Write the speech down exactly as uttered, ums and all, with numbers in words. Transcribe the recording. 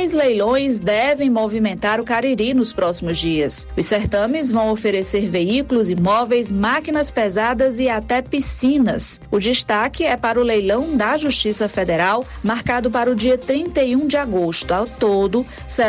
Três leilões devem movimentar o Cariri nos próximos dias. Os certames vão oferecer veículos, imóveis, máquinas pesadas e até piscinas. O destaque é para o leilão da Justiça Federal, marcado para o dia trinta e um de agosto. Ao todo, será